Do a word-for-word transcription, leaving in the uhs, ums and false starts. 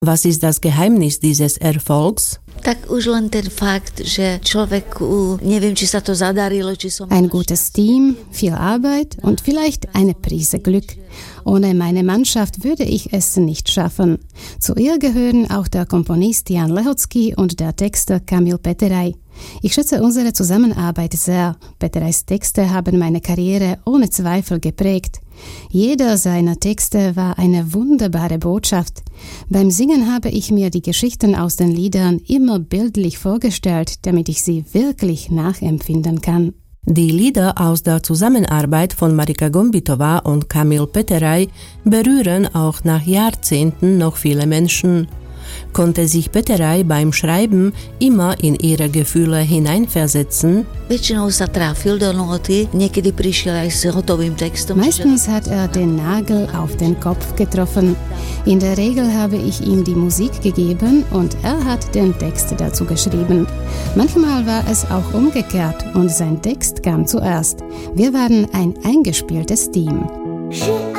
Was ist das Geheimnis dieses Erfolgs? Ein gutes Team, viel Arbeit und vielleicht eine Prise Glück. Ohne meine Mannschaft würde ich es nicht schaffen. Zu ihr gehören auch der Komponist Jan Lehocký und der Texter Kamil Peteraj. Ich schätze unsere Zusammenarbeit sehr. Peterajs Texte haben meine Karriere ohne Zweifel geprägt. Jeder seiner Texte war eine wunderbare Botschaft. Beim Singen habe ich mir die Geschichten aus den Liedern immer bildlich vorgestellt, damit ich sie wirklich nachempfinden kann. Die Lieder aus der Zusammenarbeit von Marika Gombitová und Kamil Peteraj berühren auch nach Jahrzehnten noch viele Menschen. Konnte sich Peteraj beim Schreiben immer in ihre Gefühle hineinversetzen? Meistens hat er den Nagel auf den Kopf getroffen. In der Regel habe ich ihm die Musik gegeben und er hat den Text dazu geschrieben. Manchmal war es auch umgekehrt und sein Text kam zuerst. Wir waren ein eingespieltes Team.